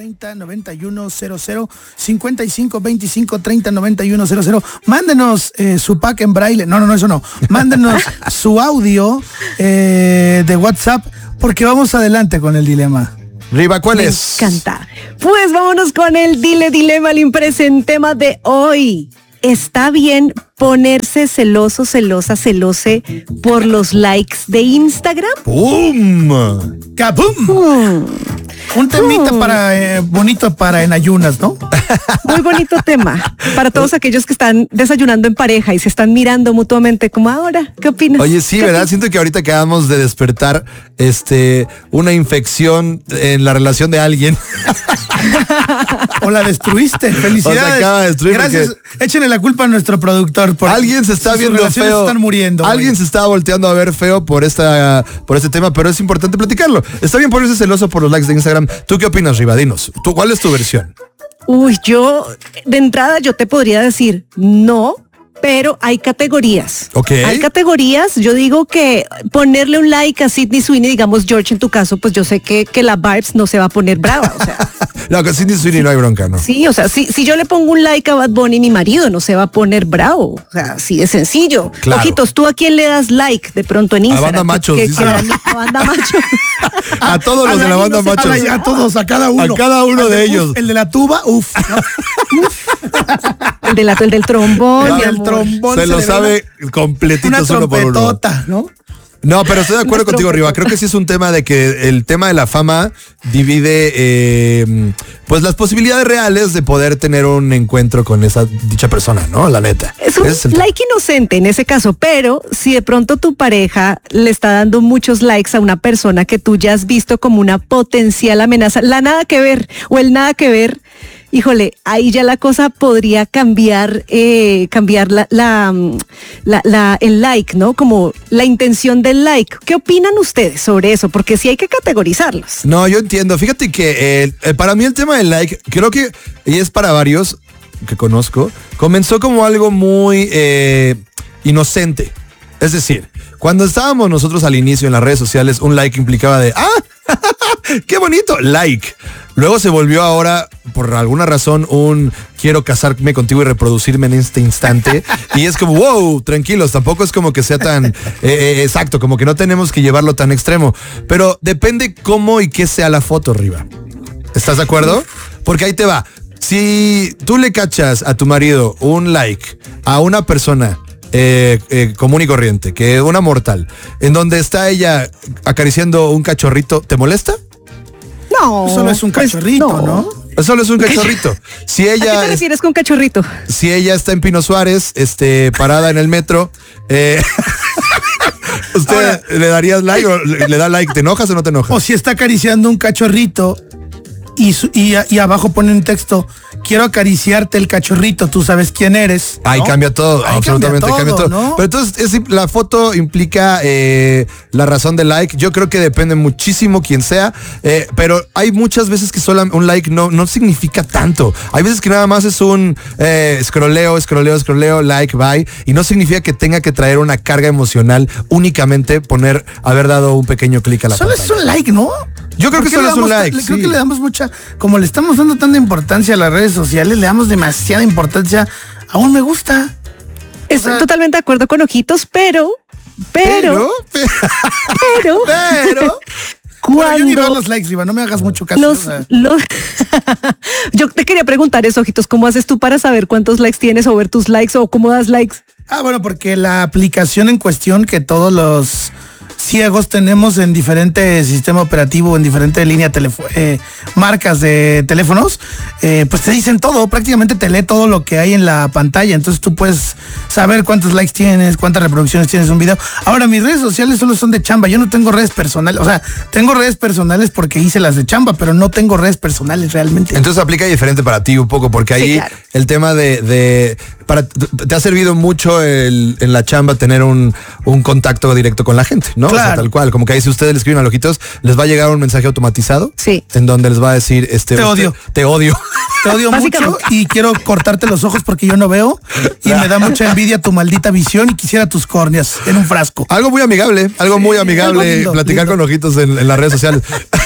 309100, 5525309100. Mándenos su pack en braille. No, eso no. Mándenos su audio de WhatsApp, porque vamos adelante con el dilema. Riva, ¿cuál es? Me encanta. Pues vámonos con el dilema, el impresentema de hoy. ¿Está bien ponerse celoso, celose por los likes de Instagram? ¡Pum! ¡Kabum! Un temita para bonito para en ayunas, ¿no? Muy bonito tema. Para todos aquellos que están desayunando en pareja y se están mirando mutuamente como ahora. ¿Qué opinas? Oye, sí, ¿verdad? Siento que ahorita acabamos de despertar una infección en la relación de alguien. O la destruiste. Felicidades. O se acaba de destruir. Gracias. Échenle la culpa a nuestro productor. Alguien se está viendo feo. Se están muriendo. Alguien se está volteando a ver feo por este tema, pero es importante platicarlo. Está bien ponerse celoso por los likes de Instagram. ¿Tú qué opinas, Riva? Dinos. ¿Cuál es tu versión? Uy, de entrada yo te podría decir no, pero hay categorías. Ok. Hay categorías. Yo digo que ponerle un like a Sydney Sweeney, digamos George en tu caso, pues yo sé que la Barbs no se va a poner brava. O sea. No, con Sydney Sweeney no hay bronca, ¿no? Sí, o sea, si yo le pongo un like a Bad Bunny, mi marido no se va a poner bravo. O sea, así de sencillo. Claro. Ojitos, ¿tú a quién le das like de pronto en Instagram? A Banda Machos. A Banda Machos. A todos los de la Banda Machos. A todos, a cada uno. A cada uno de ellos. El de la tuba, uff. El del trombón. El trombón. Se lo sabe completitos uno por uno. ¿No? No, pero estoy de acuerdo contigo, Riva. Creo que sí es un tema de que el tema de la fama divide pues las posibilidades reales de poder tener un encuentro con esa dicha persona, ¿no? La neta. Es un like inocente en ese caso, pero si de pronto tu pareja le está dando muchos likes a una persona que tú ya has visto como una potencial amenaza, la nada que ver o el nada que ver, híjole, ahí ya la cosa podría cambiar el like, ¿no? Como la intención del like. ¿Qué opinan ustedes sobre eso? Porque sí hay que categorizarlos. No, yo entiendo. Fíjate que para mí el tema del like, creo que, y es para varios que conozco, comenzó como algo muy inocente. Es decir, cuando estábamos nosotros al inicio en las redes sociales, un like implicaba de, ¡qué bonito! Like. Luego se volvió ahora, por alguna razón, quiero casarme contigo y reproducirme en este instante. Y es como, wow, tranquilos, tampoco es como que sea tan exacto, como que no tenemos que llevarlo tan extremo. Pero depende cómo y qué sea la foto, Riva. ¿Estás de acuerdo? Porque ahí te va. Si tú le cachas a tu marido un like a una persona común y corriente, que una mortal, en donde está ella acariciando un cachorrito, ¿te molesta? No. Solo es un cachorrito, ¿no? Solo es un cachorrito. Si ella, ¿a qué te refieres con cachorrito? Si ella está en Pino Suárez, parada en el metro, ¿usted ahora le darías like o le da like? ¿Te enojas o no te enojas? O si está acariciando un cachorrito y abajo pone un texto, quiero acariciarte el cachorrito, tú sabes quién eres. Ahí ¿no? Cambia todo, ahí absolutamente cambia todo. ¿no? Pero entonces la foto implica la razón del like. Yo creo que depende muchísimo quién sea, pero hay muchas veces que solo un like no significa tanto. Hay veces que nada más es un scrolleo, like, bye, y no significa que tenga que traer una carga emocional únicamente haber dado un pequeño clic a la Solo pantalla. es un like, ¿no? Yo creo que solo es un like. Creo que le damos mucha, como le estamos dando tanta importancia a las redes sociales, le damos demasiada importancia a un me gusta. Estoy totalmente de acuerdo con Ojitos, pero Bueno, yo ni veo los likes, Riva, no me hagas mucho caso. Yo te quería preguntar eso, Ojitos, ¿cómo haces tú para saber cuántos likes tienes o ver tus likes o cómo das likes? Bueno, porque la aplicación en cuestión que todos los ciegos tenemos en diferentes sistema operativo, en diferentes líneas, marcas de teléfonos, pues te dicen todo, prácticamente te lee todo lo que hay en la pantalla, entonces tú puedes saber cuántos likes tienes, cuántas reproducciones tienes de un video. Ahora, mis redes sociales solo son de chamba, yo no tengo redes personales, o sea, tengo redes personales porque hice las de chamba, pero no tengo redes personales realmente. Entonces aplica diferente para ti un poco, porque ahí sí, claro, el tema te ha servido mucho en la chamba tener un contacto directo con la gente, ¿no? Claro. O sea, tal cual, como que ahí si ustedes le escriben a Lojitos, les va a llegar un mensaje automatizado. Sí. En donde les va a decir, te odio. Te odio. Te odio mucho y quiero cortarte los ojos porque yo no veo y me da mucha envidia tu maldita visión y quisiera tus córneas en un frasco. Algo muy amigable, platicar lindo. con Ojitos en las redes sociales. Sí.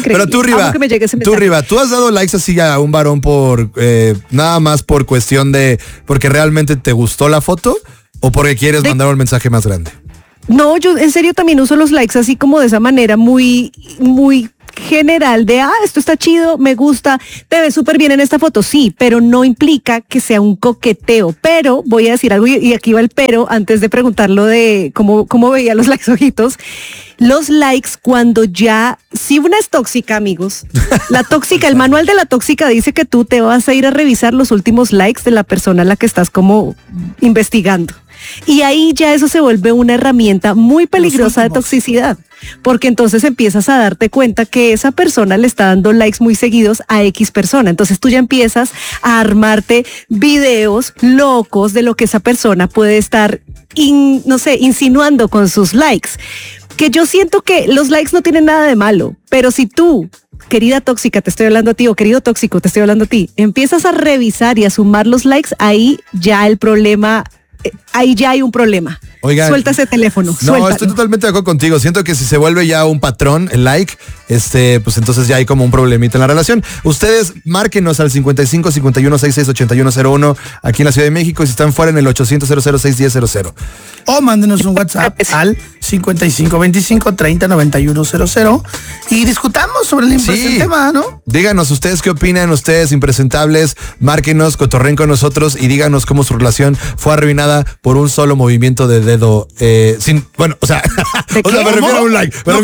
increíble. Pero tú, Riva, Amo que me llegue ese mensaje. ¿tú has dado likes así a un varón por nada más por cuestión de porque realmente te gustó la foto o porque quieres mandar un mensaje más grande? No, yo en serio también uso los likes así como de esa manera muy general de, esto está chido, me gusta, te ves súper bien en esta foto, sí, pero no implica que sea un coqueteo. Pero voy a decir algo, y aquí va el pero, antes de preguntarlo de cómo veía los likes ojitos. Los likes cuando ya, si una es tóxica, amigos, la tóxica, el manual de la tóxica dice que tú te vas a ir a revisar los últimos likes de la persona a la que estás como investigando. Y ahí ya eso se vuelve una herramienta muy peligrosa de toxicidad, porque entonces empiezas a darte cuenta que esa persona le está dando likes muy seguidos a X persona. Entonces tú ya empiezas a armarte videos locos de lo que esa persona puede estar, insinuando con sus likes. Que yo siento que los likes no tienen nada de malo, pero si tú, querida tóxica, te estoy hablando a ti, o querido tóxico, te estoy hablando a ti, empiezas a revisar y a sumar los likes, ahí ya el problema... Ahí ya hay un problema. Oigan, suelta ese teléfono. No, suéltalo. estoy totalmente de acuerdo contigo. Siento que si se vuelve ya un patrón, el like, pues entonces ya hay como un problemita en la relación. Ustedes márquenos al 55 51 66 8101 aquí en la Ciudad de México y si están fuera en el 800 006 1000. O mándenos un WhatsApp al 55 25 30 91 00 y discutamos sobre el impresente tema, ¿no? Díganos ustedes qué opinan, ustedes impresentables, márquenos, cotorren con nosotros y díganos cómo su relación fue arruinada por un solo movimiento de dedo, me refiero a un like, me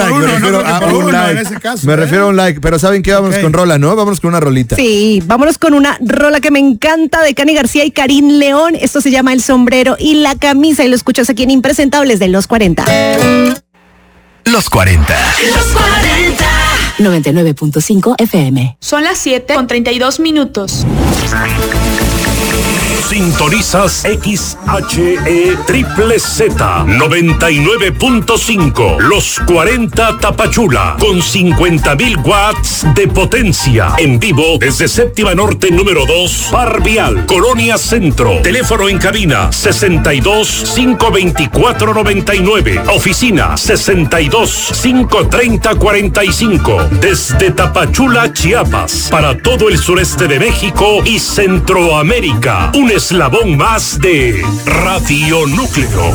refiero a un like, pero ¿saben qué? Vámonos con rola, ¿no? Vámonos con una rolita. Sí, vámonos con una rola que me encanta de Cani García y Karim León. Esto se llama El Sombrero y la Camisa y lo escuchas aquí en Impresentables de los 40. Los 40. Los 40. 99.5 FM. Son las 7:32 minutos. Sintonizas XHE Triple Z 99.5 Los 40 Tapachula con 50,000 watts de potencia en vivo desde Séptima Norte número 2 Par Vial, Colonia Centro. Teléfono en cabina 62 524 99. Oficina 62 530 45. Desde Tapachula, Chiapas, para todo el sureste de México y Centroamérica. Un eslabón más de Radio Núcleo.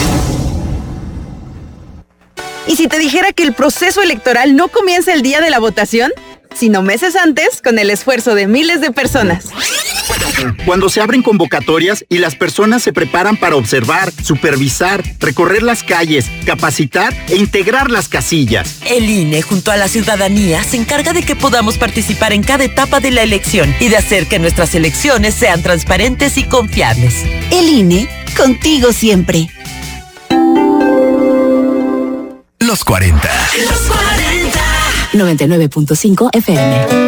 ¿Y si te dijera que el proceso electoral no comienza el día de la votación, sino meses antes con el esfuerzo de miles de personas? Cuando se abren convocatorias y las personas se preparan para observar, supervisar, recorrer las calles, capacitar e integrar las casillas. El INE, junto a la ciudadanía, se encarga de que podamos participar en cada etapa de la elección y de hacer que nuestras elecciones sean transparentes y confiables. El INE, contigo siempre. Los 40. Los 40. 99.5 FM.